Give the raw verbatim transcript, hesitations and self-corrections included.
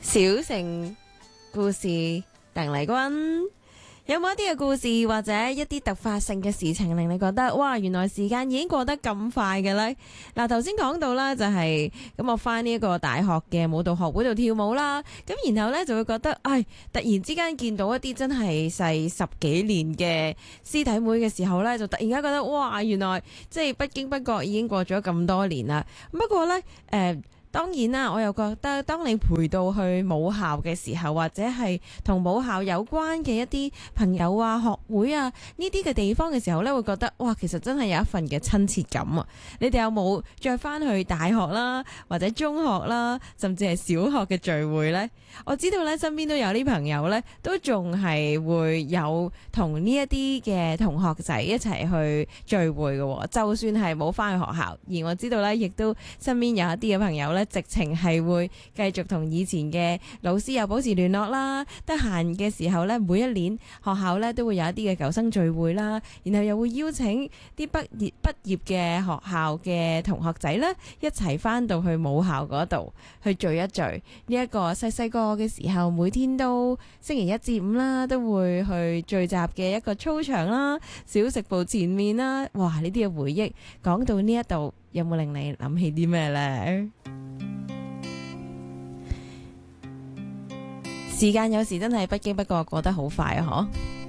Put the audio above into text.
小城故事，鄧麗君。有冇一啲嘅故事或者一啲突發性嘅事情令你覺得哇，原來時間已經過得咁快嘅呢？嗱，頭先講到啦，就係咁我返呢一個大學嘅舞蹈學會度跳舞啦，咁然後呢，就會覺得，唉，突然之間見到一啲真係細十幾年嘅師弟妹嘅時候呢，就突然間覺得哇，原來即係不經不覺已經過咗咁多年啦。不過呢，誒、呃。當然啦，我又覺得當你陪到去母校嘅時候，或者係同母校有關嘅一啲朋友啊、學會啊呢啲嘅地方嘅時候呢，會覺得哇，其實真係有一份嘅親切感啊！你哋有冇再翻去大學啦，或者中學啦，甚至係小學嘅聚會呢？我知道呢，身邊都有啲朋友呢，都仲係會有同呢一啲嘅同學仔一齊去聚會嘅，就算係冇翻去學校。而我知道呢，亦都身邊有一啲嘅朋友呢，直情係會繼續同以前嘅老師有保持聯絡啦，得閒嘅時候呢，每一年學校呢都會有一啲嘅舊生聚會啦，然後又會邀請啲畢業畢業嘅學校嘅同學仔呢，一齊翻到去母校嗰度去聚一聚。呢一個細細個嘅時候，每天都星期一至五啦，都會去聚集嘅一個操場啦、小食部前面啦，哇！呢啲嘅回憶講到呢一度，有冇令你諗起啲咩呢？時間有時真係不經不覺過得好快啊！嗬〜